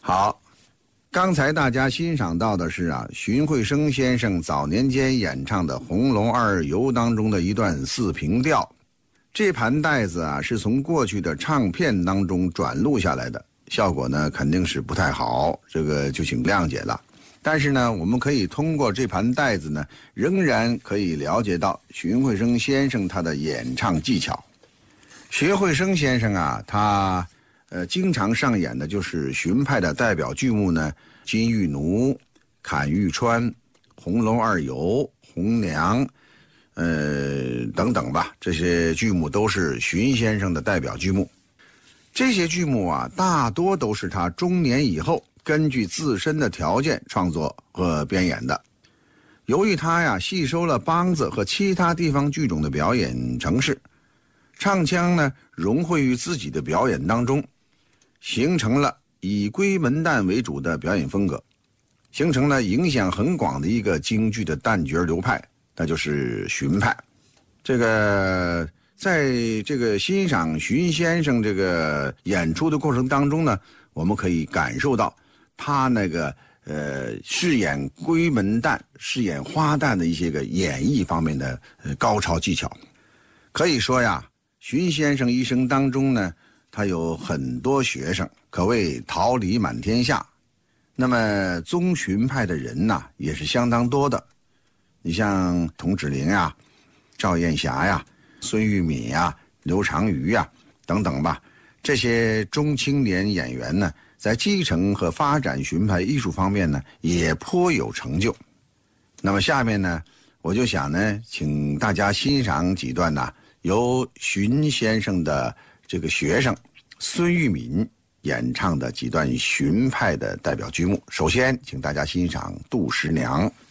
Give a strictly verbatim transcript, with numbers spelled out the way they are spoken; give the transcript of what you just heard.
好，刚才大家欣赏到的是啊，荀慧生先生早年间演唱的《红楼二游》当中的一段四平调。这盘带子啊，是从过去的唱片当中转录下来的，效果呢肯定是不太好，这个就请谅解了。但是呢，我们可以通过这盘带子呢，仍然可以了解到荀慧生先生他的演唱技巧。荀慧生先生啊，他呃经常上演的就是荀派的代表剧目呢，《金玉奴》、《砍玉川》、《红楼二游》、《红娘》。呃，等等吧，这些剧目都是荀先生的代表剧目。这些剧目啊，大多都是他中年以后根据自身的条件创作和编演的。由于他呀吸收了梆子和其他地方剧种的表演程式，唱腔呢融汇于自己的表演当中，形成了以闺门旦为主的表演风格，形成了影响很广的一个京剧的旦角流派。那就是荀派。这个在这个欣赏荀先生这个演出的过程当中呢，我们可以感受到他那个呃饰演闺门旦、饰演花旦的一些个演绎方面的呃高超技巧。可以说呀，荀先生一生当中呢，他有很多学生，可谓桃李满天下。那么宗荀派的人呐，也是相当多的。你像童芷苓呀、赵艳霞呀、孙玉敏呀、刘长瑜呀等等吧，这些中青年演员呢，在继承和发展荀派艺术方面呢，也颇有成就。那么下面呢，我就想呢，请大家欣赏几段呢，由荀先生的这个学生孙玉敏演唱的几段荀派的代表剧目。首先，请大家欣赏《杜十娘》。